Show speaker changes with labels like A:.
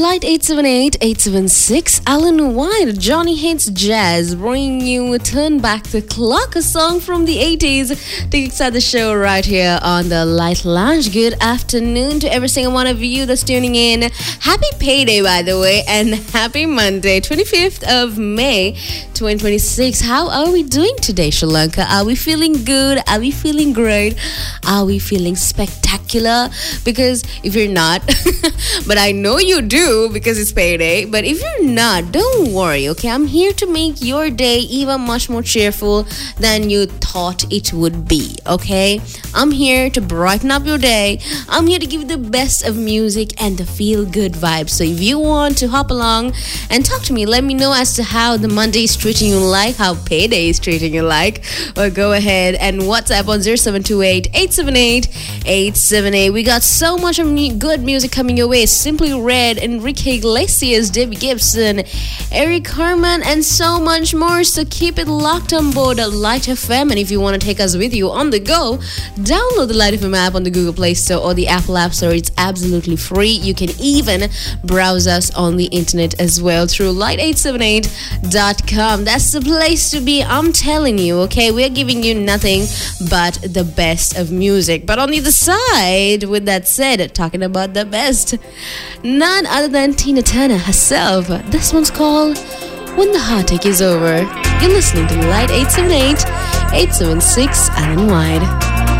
A: Light 878-876, Alan White, Johnny Hates Jazz, bringing you Turn Back the Clock, a song from the 80s to kickstart the show right here on the Light Lounge. Good afternoon to every single one of you that's tuning in. Happy payday, by the way, and happy Monday, 25th of May, 2026. How are we doing today, Sri Lanka? Are we feeling good? Are we feeling great? Are we feeling spectacular? Because if you're not, but I know you do because it's payday, but if you're not, don't worry, okay? I'm here to make your day even much more cheerful than you thought it would be, okay? I'm here to brighten up your day. I'm here to give you the best of music and the feel-good vibes. So if you want to hop along and talk to me, let me know as to how the Monday is treating you like, how payday is treating you like, or go ahead and WhatsApp on 0728-878-878. We got so much of good music coming your way. Simply Red, Enrique Iglesias, Debbie Gibson, Eric Carmen, and so much more. So keep it locked on board at Light FM. And if you want to take us with you on the go, download the Light FM app on the Google Play Store or the Apple App Store. It's absolutely free. You can even browse us on the internet as well through light878.com. That's the place to be, I'm telling you, okay? We're giving you nothing but the best of music. But on the other side, with that said, talking about the best, none other than Tina Turner herself. This one's called When the Heartache Is Over. You're listening to Light 878-876 Alan Wide.